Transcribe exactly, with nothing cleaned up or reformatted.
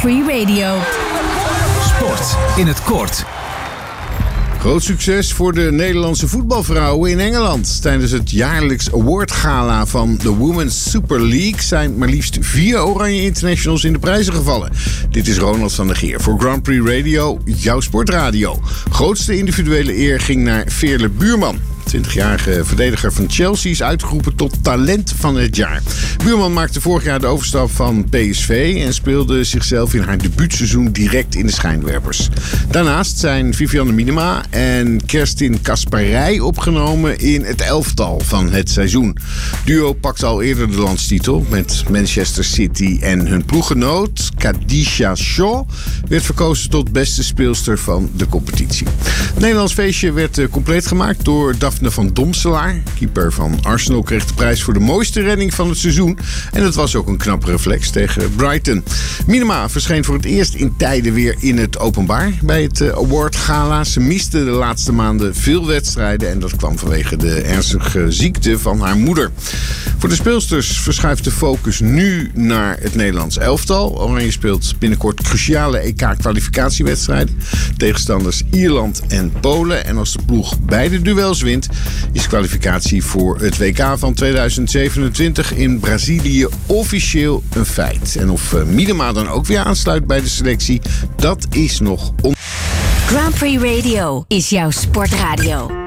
Prix Radio. Sport in het kort. Groot succes voor de Nederlandse voetbalvrouwen in Engeland. Tijdens het jaarlijks awardgala van de Women's Super League zijn maar liefst vier Oranje Internationals in de prijzen gevallen. Dit is Ronald van der Geer voor Grand Prix Radio, jouw sportradio. Grootste individuele eer ging naar Veerle Buurman. twintigjarige verdediger van Chelsea is uitgeroepen tot talent van het jaar. Buurman maakte vorig jaar de overstap van P S V en speelde zichzelf in haar debuutseizoen direct in de schijnwerpers. Daarnaast zijn Vivianne Minima en Kerstin Kasparij opgenomen in het elftal van het seizoen. Duo pakte al eerder de landstitel met Manchester City en hun ploeggenoot Khadija Shaw werd verkozen tot beste speelster van de competitie. Het Nederlands feestje werd compleet gemaakt door Daphne van Domselaar. Keeper van Arsenal kreeg de prijs voor de mooiste redding van het seizoen. En dat was ook een knappe reflex tegen Brighton. Minima verscheen voor het eerst in tijden weer in het openbaar bij het awardgala. Ze miste de laatste maanden veel wedstrijden en dat kwam vanwege de ernstige ziekte van haar moeder. Voor de speelsters verschuift de focus nu naar het Nederlands elftal. Oranje speelt binnenkort cruciale E K-kwalificatiewedstrijden. Tegenstanders Ierland en Polen. En als de ploeg beide duels wint, is kwalificatie voor het W K van tweeduizend zevenentwintig in Brazilië officieel een feit. En of Minima dan ook weer aansluit bij de selectie, dat is nog on... Grand Prix Radio is jouw sportradio.